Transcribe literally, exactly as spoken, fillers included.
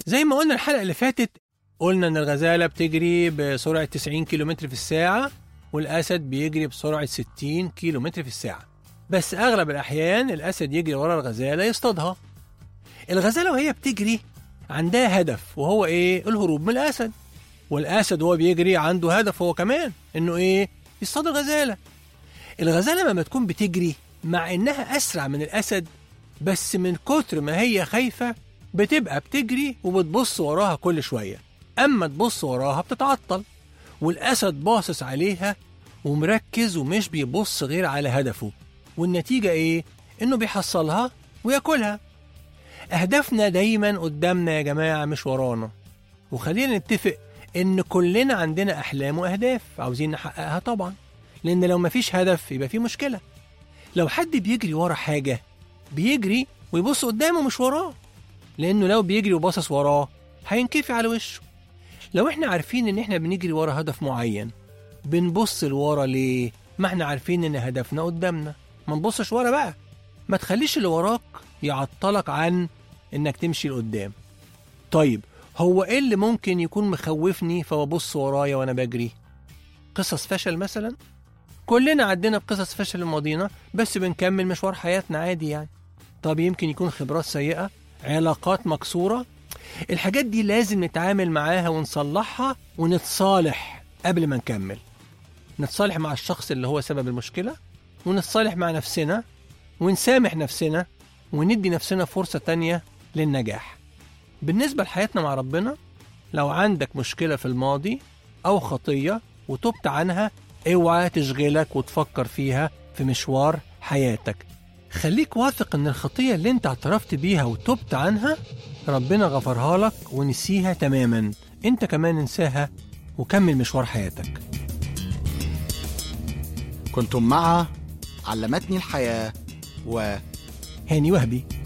زي ما قلنا الحلقة اللي فاتت، قلنا إن الغزالة بتجري بسرعة تسعين كيلومتر في الساعة والأسد بيجري بسرعة ستين كيلومتر في الساعة. بس أغلب الأحيان الأسد يجري ورا الغزالة يصطادها. الغزالة وهي بتجري عندها هدف، وهو إيه؟ الهروب من الأسد. والأسد وهو بيجري عنده هدف هو كمان، إنه إيه؟ يصطاد الغزالة. الغزالة لما تكون بتجري مع إنها أسرع من الأسد، بس من كتر ما هي خايفة بتبقى بتجري وبتبص وراها كل شوية. أما تبص وراها بتتعطل، والأسد باصص عليها ومركز ومش بيبص غير على هدفه، والنتيجة إيه؟ إنه بيحصلها ويأكلها. أهدافنا دايما قدامنا يا جماعة، مش ورانا. وخلينا نتفق إن كلنا عندنا أحلام وأهداف عاوزين نحققها طبعا، لأن لو مفيش هدف يبقى في مشكلة. لو حد بيجري ورا حاجة بيجري ويبص قدامه مش وراه، لأنه لو بيجري وباصص وراه هينكفي على وشه. لو احنا عارفين ان احنا بنجري ورا هدف معين، بنبص لورا ليه؟ ما احنا عارفين ان هدفنا قدامنا، ما نبصش ورا بقى. ما تخليش اللي وراك يعطلك عن انك تمشي لقدام. طيب هو ايه اللي ممكن يكون مخوفني فببص ورايا وانا بجري؟ قصص فشل مثلا. كلنا عدينا بقصص فشل في ماضينا، بس بنكمل مشوار حياتنا عادي يعني. طب يمكن يكون خبرات سيئة، علاقات مكسورة. الحاجات دي لازم نتعامل معاها ونصلحها ونتصالح قبل ما نكمل. نتصالح مع الشخص اللي هو سبب المشكلة، ونتصالح مع نفسنا، ونسامح نفسنا، وندي نفسنا فرصة تانية للنجاح. بالنسبة لحياتنا مع ربنا، لو عندك مشكلة في الماضي أو خطية وتبت عنها، اوعى تشغلك وتفكر فيها في مشوار حياتك. خليك واثق ان الخطية اللي انت اعترفت بيها وتبت عنها ربنا غفرها لك ونسيها تماما. انت كمان انساها وكمل مشوار حياتك. كنتم مع علمتني الحياة و هاني وهبي.